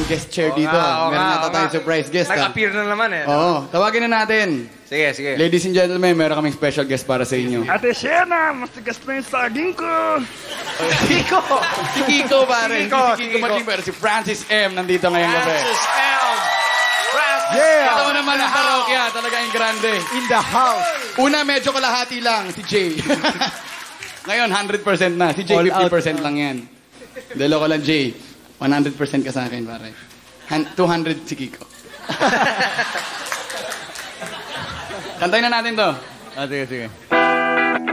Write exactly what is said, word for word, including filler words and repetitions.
guest chair Oo dito. nga, oo Meron nga, nata oo tayong nga. surprise guest. ah. Nag-appear na naman eh. Oo, tawagin na natin. Sige, sige. Ladies and gentlemen, meron kaming special guest para sa inyo. Ate Shena, matigas na yung saging ko. Kiko! Si Kiko, pare. Kiko, Hindi si si Kiko Kiko. maging, pero si Francis M. nandito ngayong gabi. Francis L. Francis Yeah! Ito naman ang parokya, talaga yung grande. In the house. Una, medyo kalahati lang, si Jay. Ngayon, one hundred percent na. Si Jay, All fifty out. percent lang yan. Dalo ko lang, Jay. one hundred percent ka sa akin, pare. Han- two hundred si Kiko. Kantayin na natin to. Ah, sige, sige.